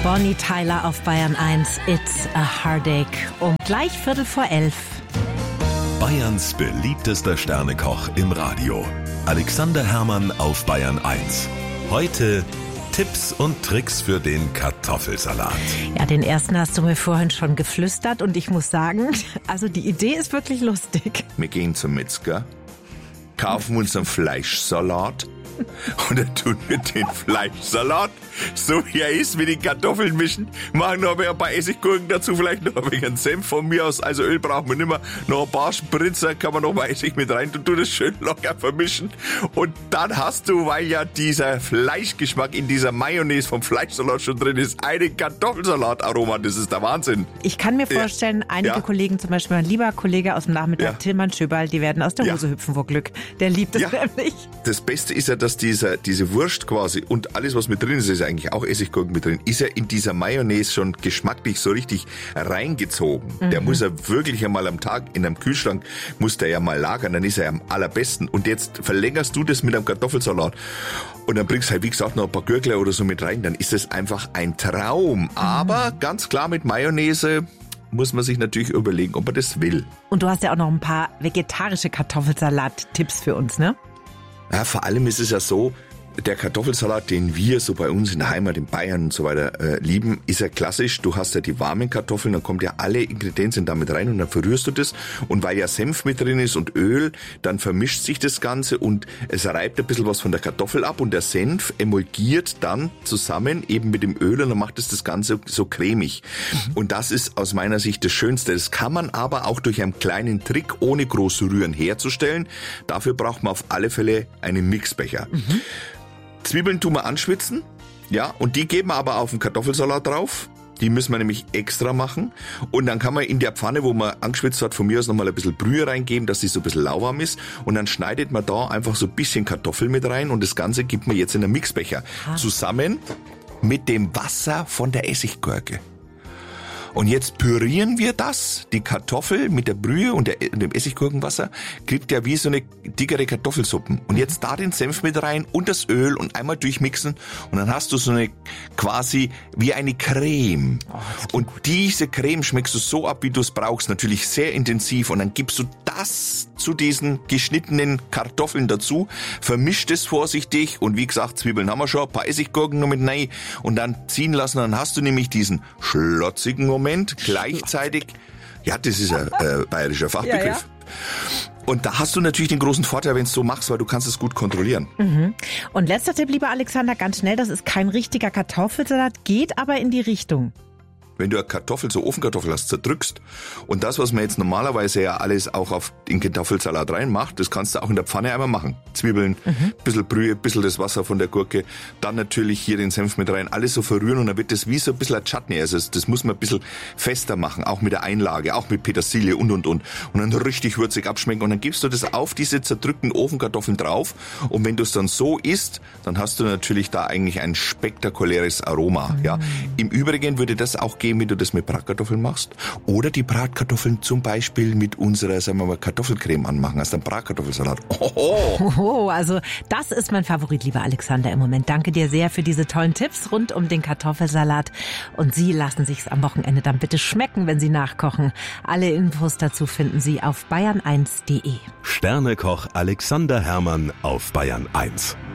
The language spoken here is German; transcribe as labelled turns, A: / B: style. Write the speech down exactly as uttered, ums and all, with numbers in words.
A: Bonnie Tyler auf Bayern eins, It's a Heartache. Um gleich Viertel vor elf.
B: Bayerns beliebtester Sternekoch im Radio. Alexander Herrmann auf Bayern eins. Heute Tipps und Tricks für den Kartoffelsalat.
A: Ja, den ersten hast du mir vorhin schon geflüstert und ich muss sagen, also die Idee ist wirklich lustig.
C: Wir gehen zum Metzger, kaufen uns einen Fleischsalat und dann tun wir den Fleischsalat, so wie er ist, mit den Kartoffeln mischen, machen noch ein paar Essiggurken dazu, vielleicht noch ein wenig Senf von mir aus, also Öl braucht man nicht mehr, noch ein paar Spritzer, kann man noch mal Essig mit rein, du tust das schön locker vermischen und dann hast du, weil ja dieser Fleischgeschmack in dieser Mayonnaise vom Fleischsalat schon drin ist, einen Kartoffelsalat-Aroma, das ist der Wahnsinn.
A: Ich kann mir vorstellen, einige
C: ja.
A: Kollegen, zum Beispiel mein lieber Kollege aus dem Nachmittag,
C: Ja.
A: Tilman Schöberl, die werden aus der Hose
C: Ja.
A: hüpfen vor Glück. Der liebt es
C: Ja.
A: nämlich.
C: Das Beste ist ja, dass dieser, diese Wurst quasi und alles, was mit drin ist, ist ja eigentlich auch Essiggurken mit drin, ist ja in dieser Mayonnaise schon geschmacklich so richtig reingezogen. Mhm. Der muss ja wirklich einmal am Tag in einem Kühlschrank, muss der ja mal lagern, dann ist er am allerbesten. Und jetzt verlängerst du das mit einem Kartoffelsalat und dann bringst halt, wie gesagt, noch ein paar Gürkler oder so mit rein, dann ist das einfach ein Traum. Aber mhm. ganz klar mit Mayonnaise muss man sich natürlich überlegen, ob man das will.
A: Und du hast ja auch noch ein paar vegetarische Kartoffelsalat-Tipps für uns, ne?
C: Ja, vor allem ist es ja so, der Kartoffelsalat, den wir so bei uns in der Heimat, in Bayern und so weiter äh, lieben, ist ja klassisch. Du hast ja die warmen Kartoffeln, dann kommt ja alle Ingredienzien damit rein und dann verrührst du das. Und weil ja Senf mit drin ist und Öl, dann vermischt sich das Ganze und es reibt ein bisschen was von der Kartoffel ab und der Senf emulgiert dann zusammen eben mit dem Öl und dann macht es das Ganze so cremig. Mhm. Und das ist aus meiner Sicht das Schönste. Das kann man aber auch durch einen kleinen Trick ohne groß Rühren herzustellen. Dafür braucht man auf alle Fälle einen Mixbecher. Mhm. Zwiebeln tun wir anschwitzen, ja, und die geben wir aber auf den Kartoffelsalat drauf. Die müssen wir nämlich extra machen. Und dann kann man in der Pfanne, wo man angeschwitzt hat, von mir aus nochmal ein bisschen Brühe reingeben, dass die so ein bisschen lauwarm ist. Und dann schneidet man da einfach so ein bisschen Kartoffel mit rein und das Ganze gibt man jetzt in einen Mixbecher. Ah. Zusammen mit dem Wasser von der Essiggurke. Und jetzt pürieren wir das, die Kartoffel mit der Brühe und, der, und dem Essiggurkenwasser, kriegt ja wie so eine dickere Kartoffelsuppen. Und jetzt da den Senf mit rein und das Öl und einmal durchmixen und dann hast du so eine quasi wie eine Creme. Oh, und diese Creme schmeckst du so ab, wie du es brauchst, natürlich sehr intensiv und dann gibst du das zu diesen geschnittenen Kartoffeln dazu, vermischt es vorsichtig und wie gesagt, Zwiebeln haben wir schon, ein paar Essiggurken noch mit rein und dann ziehen lassen, dann hast du nämlich diesen schlotzigen Moment. Moment, gleichzeitig, ja, das ist ein äh, bayerischer Fachbegriff. Ja, ja. Und da hast du natürlich den großen Vorteil, wenn du es so machst, weil du kannst es gut kontrollieren.
A: Mhm. Und letzter Tipp, lieber Alexander, ganz schnell, das ist kein richtiger Kartoffelsalat, geht aber in die Richtung.
C: Wenn du eine Kartoffel, so Ofenkartoffel hast, zerdrückst und das, was man jetzt normalerweise ja alles auch auf den Kartoffelsalat reinmacht, das kannst du auch in der Pfanne einmal machen. Zwiebeln, mhm. bisschen Brühe, bisschen das Wasser von der Gurke, dann natürlich hier den Senf mit rein, alles so verrühren und dann wird das wie so ein bisschen ein Chutney. Also das muss man ein bisschen fester machen, auch mit der Einlage, auch mit Petersilie und und und. Und dann richtig würzig abschmecken und dann gibst du das auf diese zerdrückten Ofenkartoffeln drauf und wenn du es dann so isst, dann hast du natürlich da eigentlich ein spektakuläres Aroma. Mhm. Ja. Im Übrigen würde das auch gehen, wie du das mit Bratkartoffeln machst. Oder die Bratkartoffeln zum Beispiel mit unserer, sagen wir mal, Kartoffelcreme anmachen, als ein Bratkartoffelsalat.
A: Oh, oh, also das ist mein Favorit, lieber Alexander, im Moment. Danke dir sehr für diese tollen Tipps rund um den Kartoffelsalat. Und Sie lassen sich's am Wochenende dann bitte schmecken, wenn Sie nachkochen. Alle Infos dazu finden Sie auf bayern eins punkt de.
B: Sternekoch Alexander Herrmann auf Bayern eins.